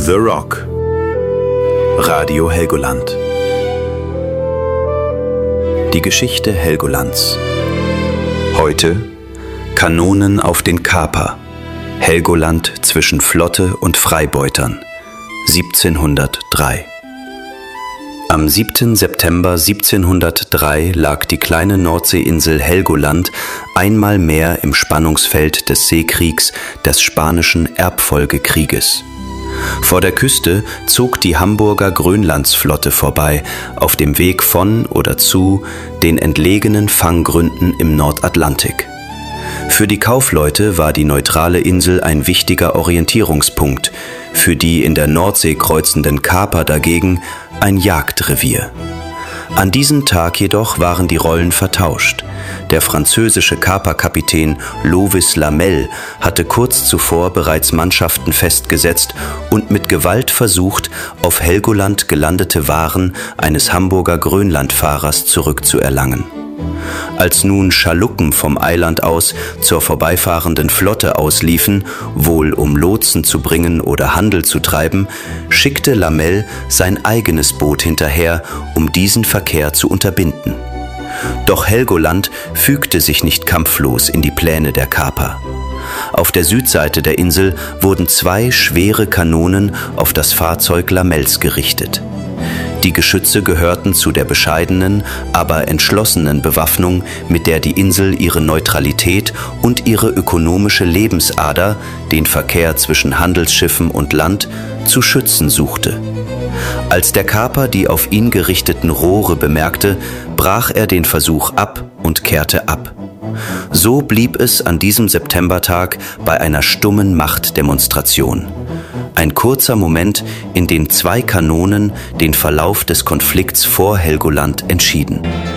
The Rock. Radio Helgoland. Die Geschichte Helgolands. Heute Kanonen auf den Kaper. Helgoland zwischen Flotte und Freibeutern. 1703. Am 7. September 1703 lag die kleine Nordseeinsel Helgoland einmal mehr im Spannungsfeld des Seekriegs, des Spanischen Erbfolgekrieges. Vor der Küste zog die Hamburger Grönlandsflotte vorbei, auf dem Weg von oder zu den entlegenen Fanggründen im Nordatlantik. Für die Kaufleute war die neutrale Insel ein wichtiger Orientierungspunkt, für die in der Nordsee kreuzenden Kaper dagegen ein Jagdrevier. An diesem Tag jedoch waren die Rollen vertauscht. Der französische Kaperkapitän Lovis Lamel hatte kurz zuvor bereits Mannschaften festgesetzt und mit Gewalt versucht, auf Helgoland gelandete Waren eines Hamburger Grönlandfahrers zurückzuerlangen. Als nun Schaluppen vom Eiland aus zur vorbeifahrenden Flotte ausliefen, wohl um Lotsen zu bringen oder Handel zu treiben, schickte Lamel sein eigenes Boot hinterher, um diesen Verkehr zu unterbinden. Doch Helgoland fügte sich nicht kampflos in die Pläne der Kaper. Auf der Südseite der Insel wurden 2 schwere Kanonen auf das Fahrzeug Lamels gerichtet. Die Geschütze gehörten zu der bescheidenen, aber entschlossenen Bewaffnung, mit der die Insel ihre Neutralität und ihre ökonomische Lebensader, den Verkehr zwischen Handelsschiffen und Land, zu schützen suchte. Als der Kaper die auf ihn gerichteten Rohre bemerkte, brach er den Versuch ab und kehrte ab. So blieb es an diesem Septembertag bei einer stummen Machtdemonstration. Ein kurzer Moment, in dem 2 Kanonen den Verlauf des Konflikts vor Helgoland entschieden.